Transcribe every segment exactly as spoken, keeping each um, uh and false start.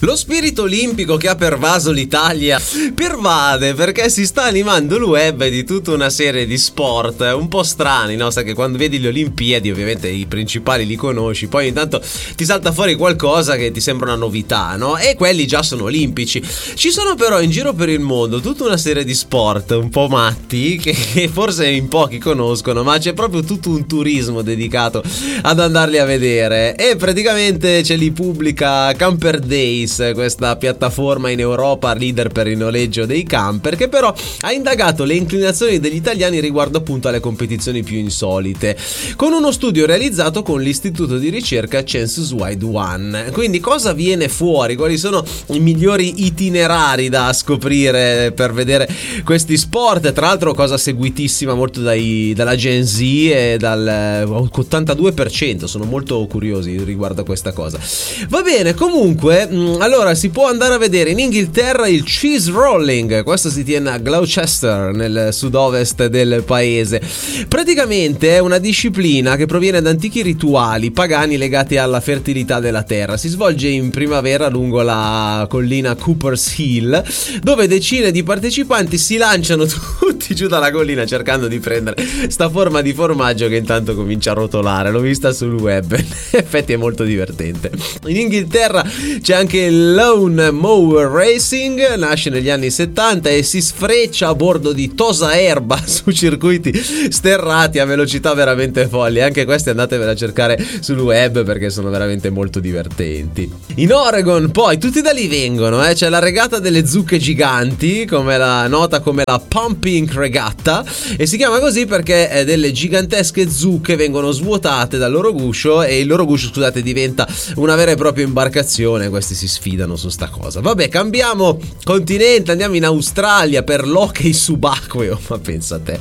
Lo spirito olimpico che ha pervaso l'Italia pervade perché si sta animando il web di tutta una serie di sport un po' strani, no? Sai che quando vedi le Olimpiadi ovviamente i principali li conosci, poi intanto ti salta fuori qualcosa che ti sembra una novità, no? E quelli già sono olimpici. Ci sono però in giro per il mondo tutta una serie di sport un po' matti che forse in pochi conoscono, ma c'è proprio tutto un turismo dedicato ad andarli a vedere e praticamente ce li pubblica Camper Days, questa piattaforma in Europa leader per il noleggio dei camper, che però ha indagato le inclinazioni degli italiani riguardo appunto alle competizioni più insolite con uno studio realizzato con l'istituto di ricerca Census Wide One. Quindi cosa viene fuori? Quali sono i migliori itinerari da scoprire per vedere questi sport? Tra l'altro cosa seguitissima molto dai, dalla Gen Z e dal ottantadue per cento, sono molto curiosi riguardo a questa cosa. Va bene, comunque allora si può andare a vedere in Inghilterra il cheese rolling, questo si tiene a Gloucester nel sud-ovest del paese. Praticamente è una disciplina che proviene da antichi rituali pagani legati alla fertilità della terra. Si svolge in primavera lungo la collina Cooper's Hill, dove decine di partecipanti si lanciano tutti giù dalla collina cercando di prendere sta forma di formaggio che intanto comincia a rotolare. L'ho vista sul web, in effetti è molto divertente. In Inghilterra c'è anche Lawn Mower Racing, nasce negli anni settanta e si sfreccia a bordo di tosa erba su circuiti sterrati a velocità veramente folli. Anche questi andatevela a cercare sul web perché sono veramente molto divertenti. In Oregon poi tutti da lì vengono, eh? C'è la regata delle zucche giganti, come la nota come la Pumping Regatta, e si chiama così perché eh, delle gigantesche zucche vengono svuotate dal loro guscio e il loro guscio, scusate, diventa una vera e propria imbarcazione. Questi si sfidano su sta cosa. Vabbè, cambiamo continente, andiamo in Australia per l'hockey subacqueo. Ma pensa a te,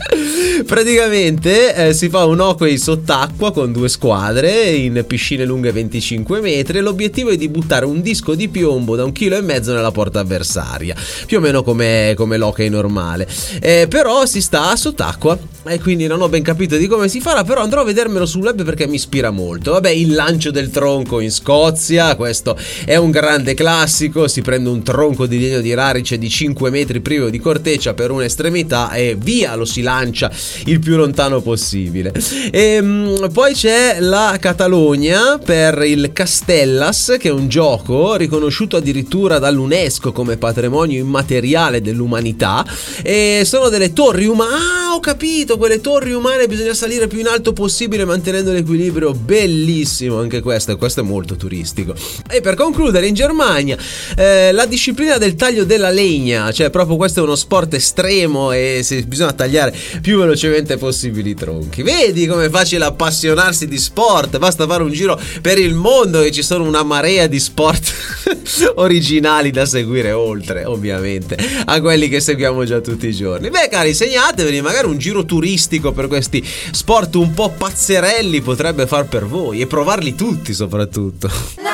praticamente eh, si fa un hockey sott'acqua con due squadre in piscine lunghe venticinque metri e l'obiettivo è di buttare un disco di piombo da un chilo e mezzo nella porta avversaria, più o meno come, come l'hockey normale, eh, però si sta sott'acqua e quindi non ho ben capito di come si farà, però andrò a vedermelo sul web perché mi ispira molto. Vabbè, il lancio del tronco in Scozia, questo è un grande classico, si prende un tronco di legno di rarice di cinque metri privo di corteccia per un'estremità e via, lo si lancia il più lontano possibile. E mh, poi c'è la Catalogna per il Castellas, che è un gioco riconosciuto addirittura dall'UNESCO come patrimonio immateriale dell'umanità, e sono delle torri umane. Ah, ho capito, quelle torri umane, bisogna salire più in alto possibile mantenendo l'equilibrio. Bellissimo anche questo, e questo è molto turistico. E per concludere, in Germania eh, la disciplina del taglio della legna, cioè proprio questo è uno sport estremo e si, bisogna tagliare più velocemente possibile i tronchi. Vedi com'è facile appassionarsi di sport, basta fare un giro per il mondo e ci sono una marea di sport originali da seguire, oltre ovviamente a quelli che seguiamo già tutti i giorni. Beh cari, segnateveli, magari un giro turistico per questi sport un po' pazzerelli potrebbe far per voi, e provarli tutti soprattutto.